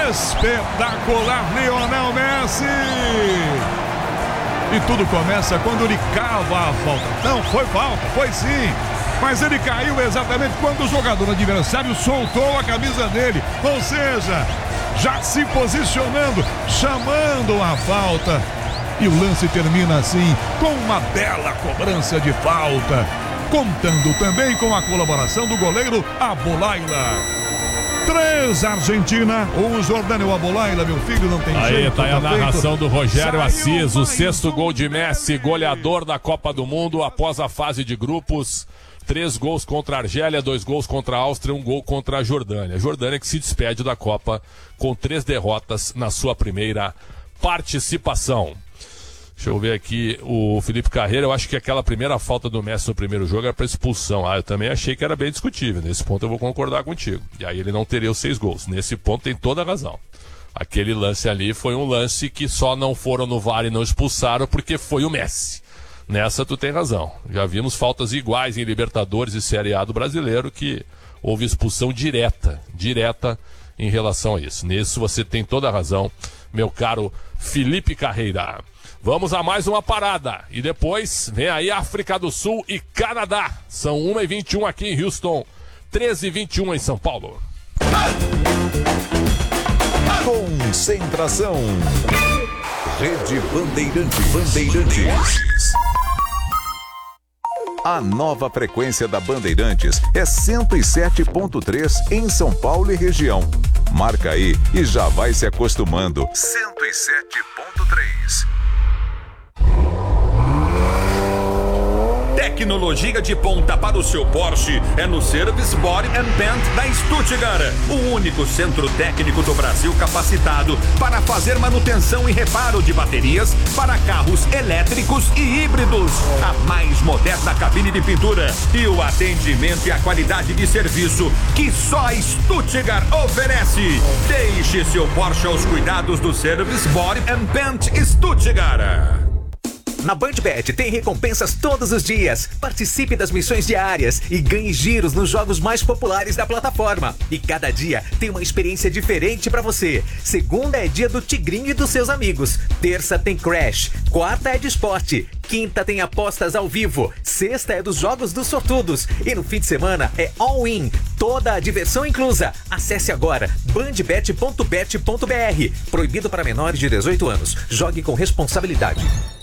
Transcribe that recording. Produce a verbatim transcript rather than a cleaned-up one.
Espetacular, Lionel Messi! E tudo começa quando ele cava a falta. Não, foi falta, foi sim. Mas ele caiu exatamente quando o jogador adversário soltou a camisa dele. Ou seja, já se posicionando, chamando a falta. E o lance termina assim, com uma bela cobrança de falta. Contando também com a colaboração do goleiro Abolaila. Três, Argentina, o Jordânio Abolaila, meu filho, não tem aí, jeito. Aí tá aí a narração do Rogério Assis, o sexto um... gol de Messi, goleador da Copa do Mundo após a fase de grupos. Três gols contra a Argélia, dois gols contra a Áustria, um gol contra a Jordânia. A Jordânia que se despede da Copa com três derrotas na sua primeira participação. Deixa eu ver aqui o Felipe Carreira. Eu acho que aquela primeira falta do Messi no primeiro jogo era para expulsão. Ah, eu também achei que era bem discutível. Nesse ponto eu vou concordar contigo. E aí ele não teria os seis gols. Nesse ponto tem toda a razão. Aquele lance ali foi um lance que só não foram no V A R e não expulsaram porque foi o Messi. Nessa tu tem razão. Já vimos faltas iguais em Libertadores e Série A do brasileiro que houve expulsão direta, direta em relação a isso. Nisso você tem toda a razão, meu caro Felipe Carreira. Vamos a mais uma parada. E depois vem aí África do Sul e Canadá. São uma e vinte e um aqui em Houston, treze e vinte e um em São Paulo. Concentração. Rede Bandeirantes. Bandeirantes. A nova frequência da Bandeirantes é cento e sete ponto três em São Paulo e região. Marca aí e já vai se acostumando. cento e sete ponto três. Tecnologia de ponta para o seu Porsche é no Service Body and Paint da Stuttgart, o único centro técnico do Brasil capacitado para fazer manutenção e reparo de baterias para carros elétricos e híbridos. A mais moderna cabine de pintura e o atendimento e a qualidade de serviço que só a Stuttgart oferece. Deixe seu Porsche aos cuidados do Service Body and Paint Stuttgart. Na BandBet tem recompensas todos os dias. Participe das missões diárias e ganhe giros nos jogos mais populares da plataforma. E cada dia tem uma experiência diferente pra você. Segunda é dia do Tigrinho e dos seus amigos. Terça tem Crash. Quarta é de esporte. Quinta tem apostas ao vivo. Sexta é dos jogos dos sortudos. E no fim de semana é all-in. Toda a diversão inclusa. Acesse agora bandbet ponto bet ponto br. Proibido para menores de dezoito anos. Jogue com responsabilidade.